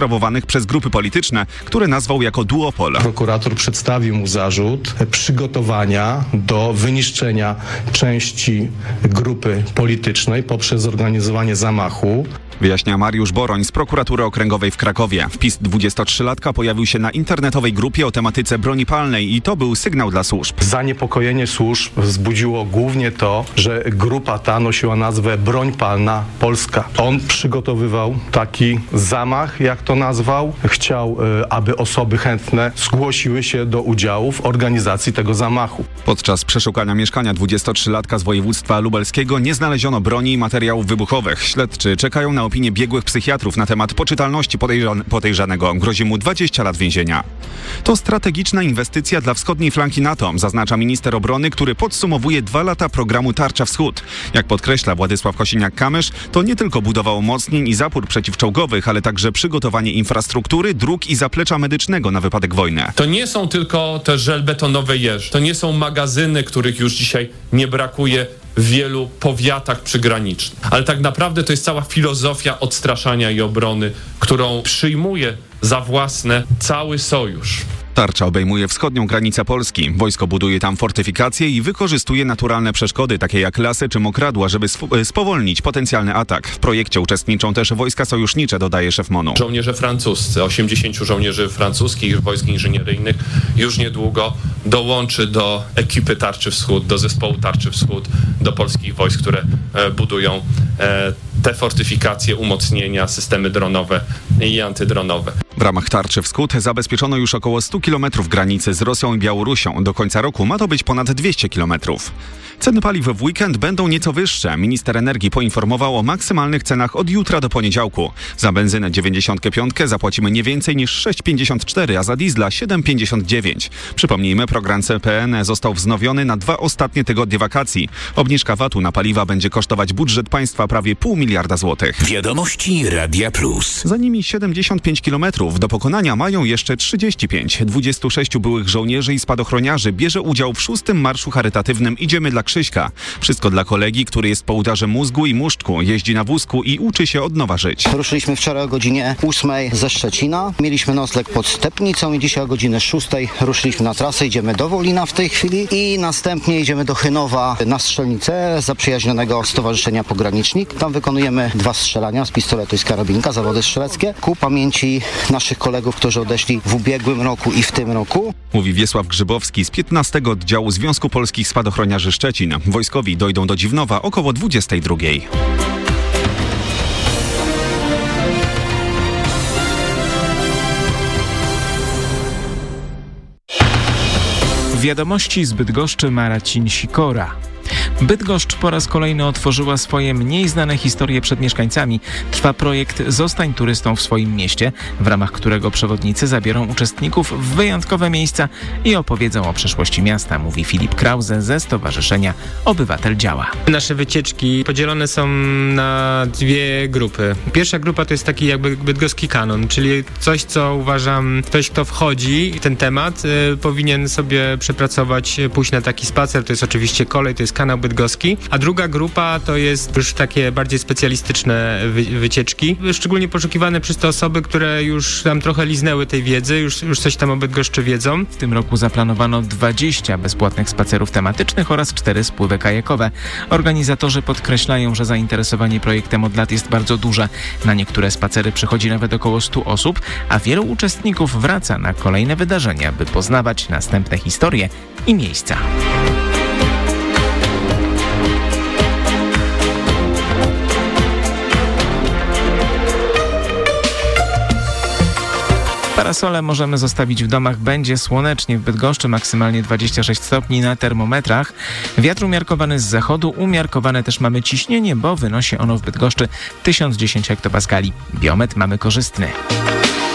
sprawowanych przez grupy polityczne, które nazwał jako duopol. Prokurator przedstawił mu zarzut przygotowania do wyniszczenia części grupy politycznej poprzez zorganizowanie zamachu. Wyjaśnia Mariusz Boroń z Prokuratury Okręgowej w Krakowie. Wpis 23-latka pojawił się na internetowej grupie o tematyce broni palnej i to był sygnał dla służb. Zaniepokojenie służb wzbudziło głównie to, że grupa ta nosiła nazwę Broń Palna Polska. On przygotowywał taki zamach, jak to nazwał. Chciał, aby osoby chętne zgłosiły się do udziału w organizacji tego zamachu. Podczas przeszukania mieszkania 23-latka z województwa lubelskiego nie znaleziono broni i materiałów wybuchowych. Śledczy czekają na opinię biegłych psychiatrów na temat poczytalności podejrzanego. Grozi mu 20 lat więzienia. To strategiczna inwestycja dla wschodniej flanki NATO, zaznacza minister obrony, który podsumowuje 2 lata programu Tarcza Wschód. Jak podkreśla Władysław Kosiniak-Kamysz, to nie tylko budowa umocnień i zapór przeciwczołgowych, ale także przygotowanie infrastruktury, dróg i zaplecza medycznego na wypadek wojny. To nie są tylko te żelbetonowe jeże. To nie są magazyny, których już dzisiaj nie brakuje w wielu powiatach przygranicznych. Ale tak naprawdę to jest cała filozofia odstraszania i obrony, którą przyjmuje za własne cały sojusz. Tarcza obejmuje wschodnią granicę Polski. Wojsko buduje tam fortyfikacje i wykorzystuje naturalne przeszkody, takie jak lasy czy mokradła, żeby spowolnić potencjalny atak. W projekcie uczestniczą też wojska sojusznicze, dodaje szef MON-u. Żołnierze francuscy, 80 żołnierzy francuskich wojsk inżynieryjnych już niedługo dołączy do ekipy Tarczy Wschód, do zespołu Tarczy Wschód, do polskich wojsk, które budują te fortyfikacje, umocnienia, systemy dronowe i antydronowe. W ramach Tarczy Wschód zabezpieczono już około 100 km granicy z Rosją i Białorusią. Do końca roku ma to być ponad 200 km. Ceny paliw w weekend będą nieco wyższe. Minister energii poinformował o maksymalnych cenach od jutra do poniedziałku. Za benzynę 95 zapłacimy nie więcej niż 6,54, a za diesla 7,59. Przypomnijmy, program CPN został wznowiony na 2 ostatnie tygodnie wakacji. Obniżka VAT-u na paliwa będzie kosztować budżet państwa prawie 0,5 miliarda złotych. Wiadomości Radia Plus. Za nimi 75 km. Do pokonania mają jeszcze 35. 26 byłych żołnierzy i spadochroniarzy bierze udział w 6. Marszu Charytatywnym Idziemy dla Krzyśka. Wszystko dla kolegi, który jest po udarze mózgu i muszczku, jeździ na wózku i uczy się od nowa żyć. Ruszyliśmy wczoraj o godzinie 8 ze Szczecina. Mieliśmy nocleg pod Stepnicą i dzisiaj o godzinie 6 ruszyliśmy na trasę. Idziemy do Wolina w tej chwili i następnie idziemy do Chynowa na strzelnicę zaprzyjaźnionego Stowarzyszenia Pogranicznik. Tam wykonujemy 2 strzelania z pistoletu i z karabinka, zawody strzeleckie, ku pamięci naszych kolegów, którzy odeszli w ubiegłym roku i w tym roku. Mówi Wiesław Grzybowski z 15 oddziału Związku Polskich Spadochroniarzy Szczecin. Wojskowi dojdą do Dziwnowa około 22. Wiadomości z Bydgoszczy Marcin Sikora. Bydgoszcz po raz kolejny otworzyła swoje mniej znane historie przed mieszkańcami. Trwa projekt Zostań turystą w swoim mieście, w ramach którego przewodnicy zabiorą uczestników w wyjątkowe miejsca i opowiedzą o przeszłości miasta, mówi Filip Krause ze Stowarzyszenia Obywatel Działa. Nasze wycieczki podzielone są na 2 grupy. Pierwsza grupa to jest taki jakby bydgoski kanon, czyli coś, co uważam, ktoś, kto wchodzi w ten temat, powinien sobie przepracować, pójść na taki spacer. To jest oczywiście kolej, to jest kanał bydgoski, a druga grupa to jest już takie bardziej specjalistyczne wycieczki, szczególnie poszukiwane przez te osoby, które już tam trochę liznęły tej wiedzy, już coś tam o Bydgoszczy wiedzą. W tym roku zaplanowano 20 bezpłatnych spacerów tematycznych oraz 4 spływy kajakowe. Organizatorzy podkreślają, że zainteresowanie projektem od lat jest bardzo duże. Na niektóre spacery przychodzi nawet około 100 osób, a wielu uczestników wraca na kolejne wydarzenia, by poznawać następne historie i miejsca. Parasole możemy zostawić w domach. Będzie słonecznie w Bydgoszczy, maksymalnie 26 stopni na termometrach. Wiatr umiarkowany z zachodu, umiarkowane też mamy ciśnienie, bo wynosi ono w Bydgoszczy 1010 hektopaskali. Biometr mamy korzystny.